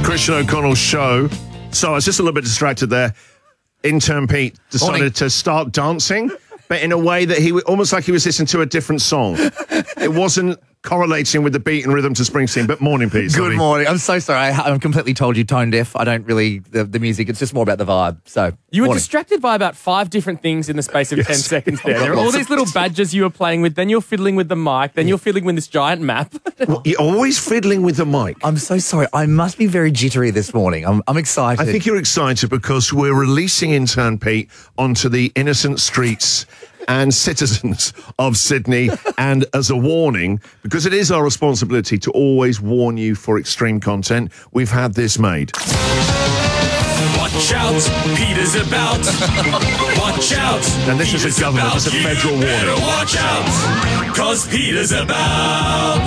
Christian O'Connell show. So I was just a little bit distracted there. Intern Pete decided to start dancing, but in a way that almost like he was listening to a different song. It wasn't correlating with the beat and rhythm to Springsteen, but morning, Pete. Good morning. I'm so sorry. I'm completely told you tone deaf. I don't really, the music, it's just more about the vibe. So you were distracted by about 5 different things in the space of 10 seconds there. There are all these little badges you were playing with, then you're fiddling with the mic, then you're fiddling with this giant map. Well, you're always fiddling with the mic. I'm so sorry. I must be very jittery this morning. I'm excited. I think you're excited because we're releasing Intern Pete onto the innocent streets and citizens of Sydney, and as a warning, because it is our responsibility to always warn you for extreme content, we've had this made. Watch out, Peter's about. Watch out. And this is a government, it's a federal warning. Watch out, cause Peter's about.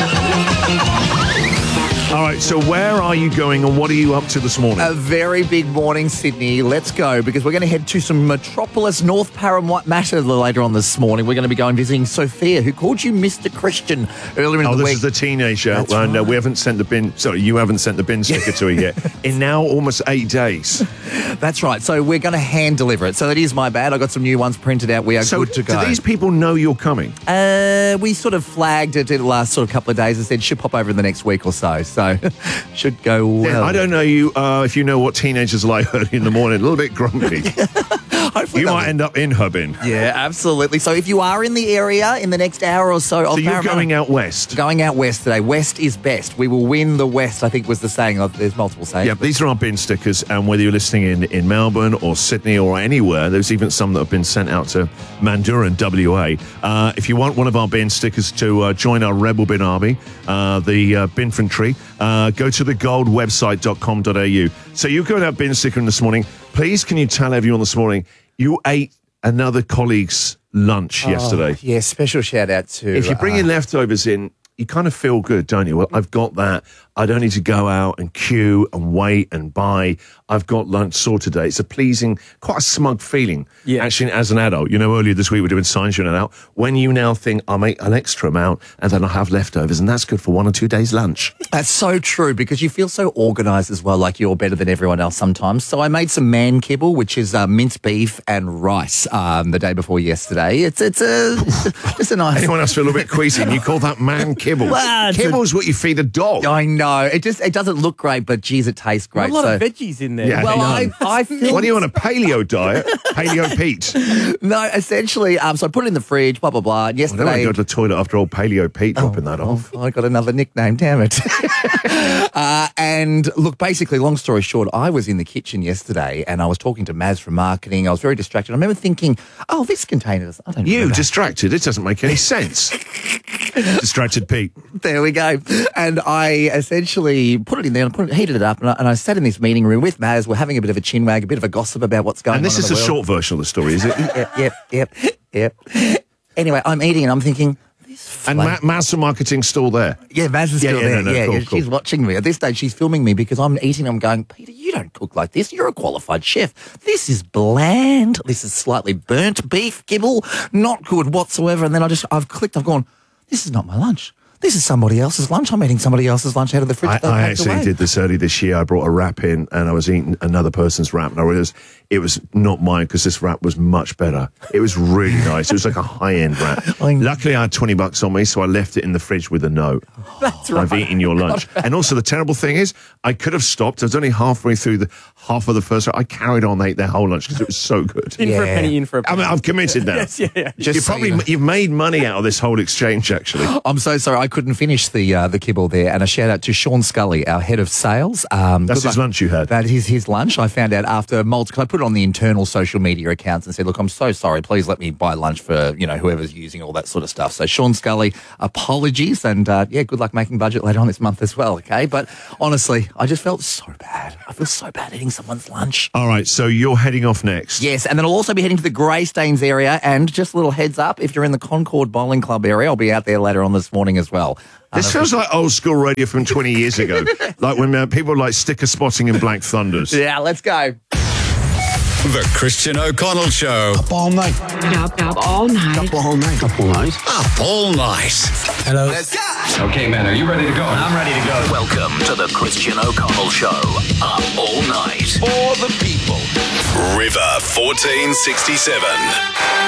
All right, so where are you going and what are you up to this morning? A very big morning, Sydney. Let's go, because we're going to head to some Metropolis North Parramatta later on this morning. We're going to be going visiting Sophia, who called you Mr. Christian earlier in the week. Oh, this is the teenager. That's and right. we haven't sent the bin. Sorry, you haven't sent the bin sticker to her yet. In now almost 8 days. That's right. So we're going to hand deliver it. So that is my bad. I got some new ones printed out. We are good to go. Do these people know you're coming? We sort of flagged it in the last sort of couple of days and said should pop over in the next week or so. So should go well. Yeah, I don't know you if you know what teenagers are like early in the morning. A little bit grumpy. You might end up in her bin. Yeah, absolutely. So if you are in the area in the next hour or so... So you're going out west? Going out west today. West is best. We will win the west, I think was the saying. There's multiple sayings. Yeah, these are our bin stickers, and whether you're listening in Melbourne or Sydney or anywhere, there's even some that have been sent out to Mandurah, WA. If you want one of our bin stickers to join our Rebel Bin Army, the Binfantry, go to thegoldwebsite.com.au. So you're going out bin sticker this morning. Please, can you tell everyone this morning, you ate another colleague's lunch yesterday? Yeah, special shout out to... If you bring your leftovers in, you kind of feel good, don't you? Well, I've got that. I don't need to go out and queue and wait and buy. I've got lunch sorted today. It's a pleasing, quite a smug feeling, actually, as an adult. You know, earlier this week we were doing science unit out. When you now think, I'll make an extra amount and then I'll have leftovers, and that's good for 1 or 2 days' lunch. That's so true, because you feel so organised as well, like you're better than everyone else sometimes. So I made some man kibble, which is minced beef and rice the day before yesterday. It's a nice... Anyone else feel a little bit queasy? And you call that man kibble? Well, kibble is what you feed a dog. I know. It doesn't look great, but geez, it tastes great. A lot of veggies in there. Yeah, Well, I feel... What are you on, a paleo diet? Paleo Pete? No, essentially, so I put it in the fridge, blah, blah, blah. And I don't want yesterday... to go to the toilet after old Paleo Pete dropping that off. I got another nickname, damn it. And look, basically, long story short, I was in the kitchen yesterday and I was talking to Maz from marketing. I was very distracted. I remember thinking, oh, this container... I don't know. You distracted? It doesn't make any sense. Distracted Pete. There we go. And I essentially put it in there and heated it up. And I sat in this meeting room with Maz. We're having a bit of a chinwag, a bit of a gossip about what's going on. And this is in a the short version of the story, is it? Yep. Anyway, I'm eating and I'm thinking... And Maz from marketing's still there? Yeah, Maz is still there. Cool. She's watching me. At this stage, she's filming me because I'm eating. I'm going, Peter, you don't cook like this. You're a qualified chef. This is bland. This is slightly burnt beef kibble. Not good whatsoever. And then I've clicked. I've gone, this is not my lunch. This is somebody else's lunch. I'm eating somebody else's lunch out of the fridge. I actually did this early this year. I brought a wrap in and I was eating another person's wrap, and I realized it was not mine because this wrap was much better. It was really nice. It was like a high-end wrap. Luckily, I had $20 on me, so I left it in the fridge with a note. That's right. I've eaten your lunch. And also, the terrible thing is, I could have stopped. I was only halfway through the half of the first wrap. I carried on, ate their whole lunch because it was so good. In for a penny, in for a I penny. mean, I've committed now. Yes, yeah. You've made money out of this whole exchange, actually. I'm so sorry. I couldn't finish the kibble there. And a shout out to Sean Scully, our head of sales. That's his lunch you had. That is his lunch. I found out after because I put it on the internal social media accounts and said, look, I'm so sorry. Please let me buy lunch for, whoever's using all that sort of stuff. So Sean Scully, apologies. And good luck making budget later on this month as well. Okay. But honestly, I just felt so bad. I feel so bad eating someone's lunch. All right. So you're heading off next. Yes. And then I'll also be heading to the Greystanes area. And just a little heads up, if you're in the Concord Bowling Club area, I'll be out there later on this morning as well. This feels like old school radio from 20 years ago. Like when people like sticker spotting in Black Thunders. Yeah, let's go. The Christian O'Connell Show. Up all night. Up all night. Up all night. Up all night. Up all night. Hello. Let's go. Okay, man, are you ready to go? I'm ready to go. Welcome to the Christian O'Connell Show. Up all night. For the people. River 1467.